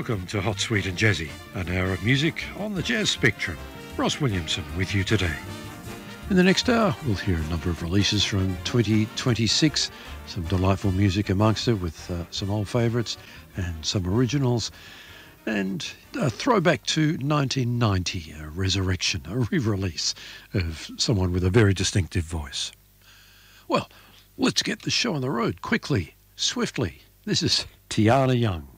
Welcome to Hot, Sweet and Jazzy, an hour of music on the jazz spectrum. Ross Williamson with you today. In the next hour, we'll hear a number of releases from 2026, some delightful music amongst it with some old favourites and some originals, and a throwback to 1990, a resurrection, a re-release of someone with a very distinctive voice. Well, let's get the show on the road quickly, swiftly. This is Tiana Young.